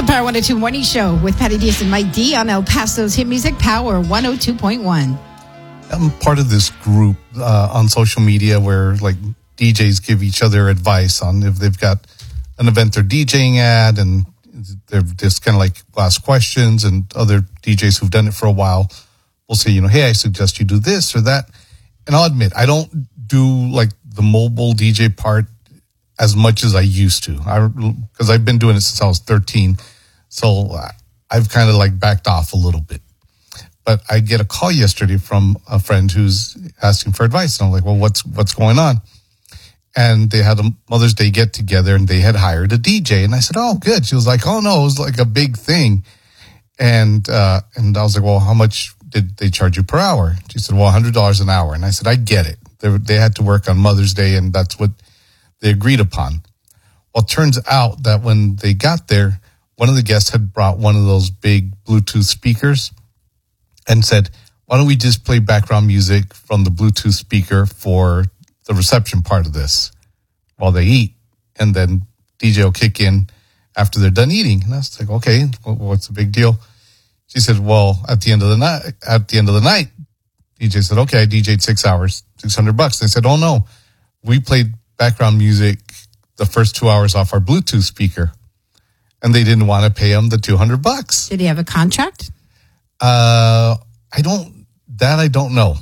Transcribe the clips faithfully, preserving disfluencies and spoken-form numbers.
the Power one oh two Morning Show with Patty Diaz and Mike D on El Paso's Hit Music Power one oh two point one. I'm part of this group uh, on social media where like D Js give each other advice on if they've got an event they're DJing at, and they're just kind of like ask questions, and other D Js who've done it for a while will say, you know, hey, I suggest you do this or that. And I'll admit, I don't do like the mobile D J part as much as I used to. I because I've been doing it since I was thirteen, so I've kind of like backed off a little bit. But I get a call yesterday from a friend who's asking for advice, and I'm like, well, what's what's going on? And they had a Mother's Day get together, and they had hired a D J. And I said, oh, good. She was like, oh no, it was like a big thing. And uh, and I was like, well, how much did they charge you per hour? She said, well, one hundred dollars an hour. And I said, I get it. They, they had to work on Mother's Day, and that's what they agreed upon. Well, it turns out that when they got there, one of the guests had brought one of those big Bluetooth speakers and said, why don't we just play background music from the Bluetooth speaker for the reception part of this while they eat, and then D J will kick in after they're done eating. And I was like, okay, what's the big deal? She said, well, at the end of the night, at the end of the night, D J said, okay, I D J'd six hours, six hundred bucks. They said, oh no, we played background music the first two hours off our Bluetooth speaker, and they didn't want to pay him the two hundred bucks. Did he have a contract? Uh, I don't, that I don't know.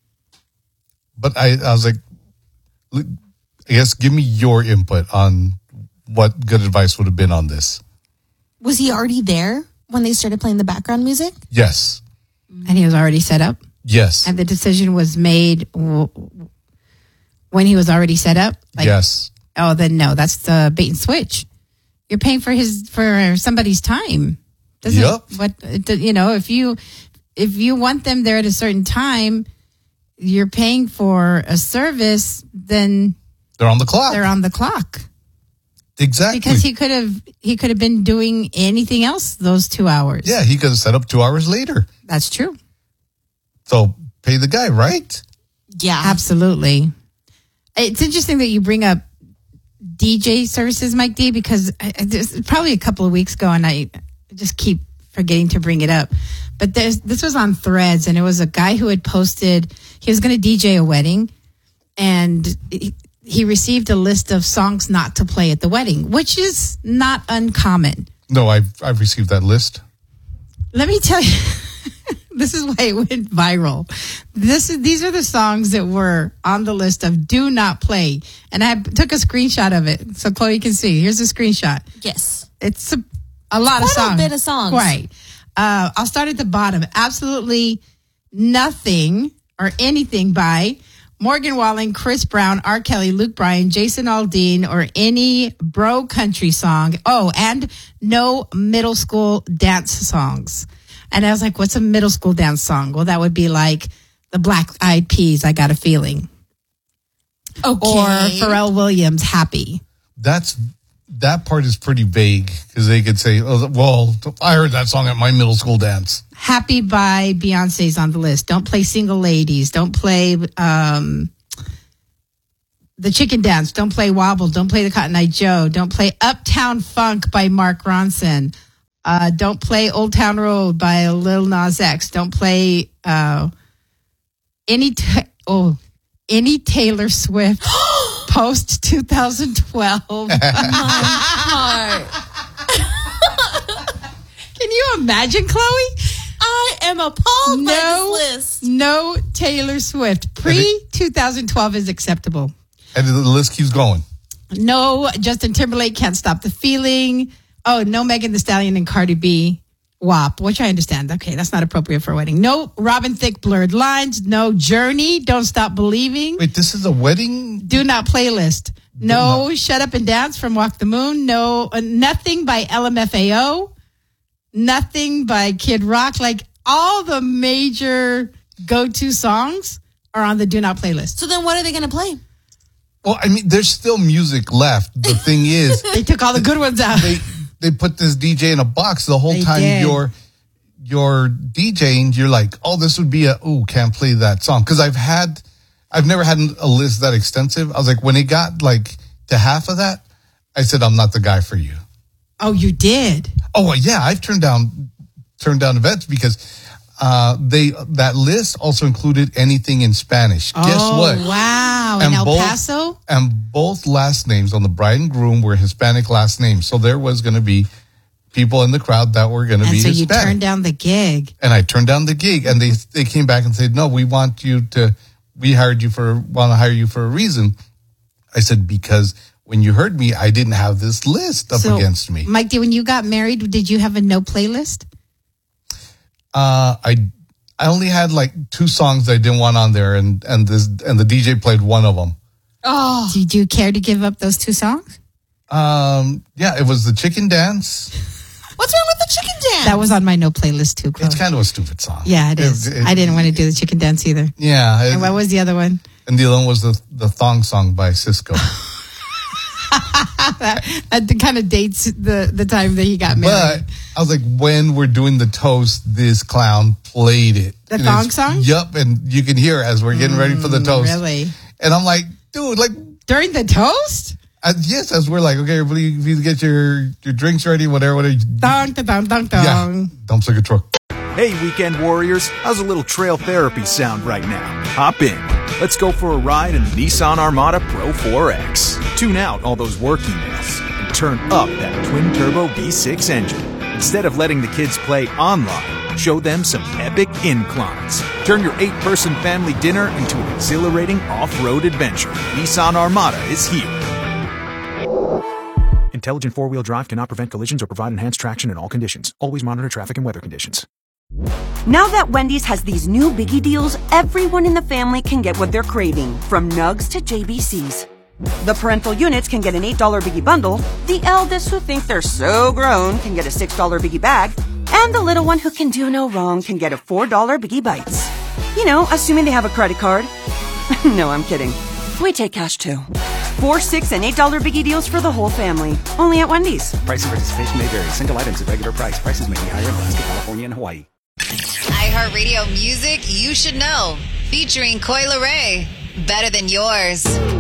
But I, I was like, I guess give me your input on what good advice would have been on this. Was he already there when they started playing the background music? Yes. And he was already set up? Yes. And the decision was made w- when he was already set up? Like, yes. Oh, then no, that's the bait and switch. You're paying for his for somebody's time. Doesn't yep. What you know, if you if you want them there at a certain time, you're paying for a service, then they're on the clock. They're on the clock. Exactly. Because he could have he could have been doing anything else those two hours. Yeah, he could have set up two hours later. That's true. So pay the guy, right? Yeah. Absolutely. It's interesting that you bring up D J services, Mike D, because I, there's probably a couple of weeks ago, and I just keep forgetting to bring it up. But there's, this was on Threads, and it was a guy who had posted, he was going to D J a wedding, and he, he received a list of songs not to play at the wedding, which is not uncommon. No, I've, I've received that list. Let me tell you, this is why it went viral. This is, these are the songs that were on the list of do not play. And I took a screenshot of it so Chloe can see. Here's a screenshot. Yes. It's a, a lot it's of songs. Quite a bit of songs. Right. Uh, I'll start at the bottom. Absolutely nothing or anything by Morgan Wallen, Chris Brown, R. Kelly, Luke Bryan, Jason Aldean, or any bro country song. Oh, and no middle school dance songs. And I was like, what's a middle school dance song? Well, that would be like the Black Eyed Peas, I Got a Feeling. Okay. Or Pharrell Williams, Happy. That's that part is pretty vague, because they could say, oh, well, I heard that song at my middle school dance. Happy by Beyonce's on the list. Don't play Single Ladies. Don't play um, The Chicken Dance. Don't play Wobble. Don't play The Cotton Eye Joe. Don't play Uptown Funk by Mark Ronson. Uh, don't play Old Town Road by Lil Nas X. Don't play uh, any ta- oh any Taylor Swift post twenty twelve. My heart. Can you imagine, Chloe? I am appalled no, by this list. No Taylor Swift. Pre twenty twelve is acceptable. And the list keeps going. No Justin Timberlake, Can't Stop the Feeling. Oh, no Megan Thee Stallion and Cardi B, W A P, which I understand. Okay, that's not appropriate for a wedding. No Robin Thicke, Blurred Lines. No Journey, Don't Stop Believing. Wait, this is a wedding? Do Not Playlist. No not. Shut Up and Dance from Walk the Moon. No, uh, nothing by L M F A O. Nothing by Kid Rock. Like, all the major go-to songs are on the Do Not Playlist. So then what are they going to play? Well, I mean, there's still music left. The thing is... they took all the good ones out. They, they put this D J in a box the whole they time did. you're you're DJing. You're like, oh, this would be a, ooh, can't play that song. Because I've had... I've never had a list that extensive. I was like, when it got like to half of that, I said, I'm not the guy for you. Oh, you did? Oh, yeah. I've turned down turned down events because uh, they that list also included anything in Spanish. Oh, Guess what? Wow. And in El both, Paso? And both last names on the bride and groom were Hispanic last names. So there was going to be people in the crowd that were going to And be so Hispanic. you turned down the gig. And I turned down the gig, and they they came back and said, "No, we want you to. We hired you for want to hire you for a reason." I said, "Because when you heard me, I didn't have this list up So, against me." Mike, did, when you got married, did you have a no playlist? Uh, I I only had like two songs that I didn't want on there, and and this and the D J played one of them. Oh, did you care to give up those two songs? Um, yeah, it was the Chicken Dance. What's wrong with the chicken dance? That was on my no playlist too, Chloe. It's kind of a stupid song. Yeah, it is. It- it- I didn't want to do the chicken dance either. Yeah, it- And what was the other one? and the other one was the the thong song by Cisco. that that kind of dates the, the time that he got But married. I was like, when we're doing the toast, this clown played it. The And thong it's- song? Yup, and you can hear it as we're getting ready for the toast. Really? And I'm like, dude, like, During the toast? uh, yes, as we're like, okay, everybody, if you get your, your drinks ready, whatever, whatever. Dong, da, dong, dong, dong. Yeah, dump like a truck. Hey, weekend warriors, how's a little trail therapy sound right now? Hop in. Let's go for a ride in the Nissan Armada Pro four X. Tune out all those work emails and turn up that twin-turbo V six engine. Instead of letting the kids play online, show them some epic inclines. Turn your eight-person family dinner into an exhilarating off-road adventure. Nissan Armada is here. Intelligent four-wheel drive cannot prevent collisions or provide enhanced traction in all conditions. Always monitor traffic and weather conditions. Now that Wendy's has these new biggie deals, everyone in the family can get what they're craving, from nugs to J B Cs. The parental units can get an eight dollar biggie bundle, the eldest who think they're so grown can get a six dollar biggie bag, and the little one who can do no wrong can get a four dollar biggie bites. You know, assuming they have a credit card. No, I'm kidding. We take cash too. Four, six, and eight dollar biggie deals for the whole family. Only at Wendy's. Price and participation may vary. Single items at regular price. Prices may be higher in Alaska, California, and Hawaii. iHeartRadio music you should know. Featuring Coi Leray. Better Than Yours.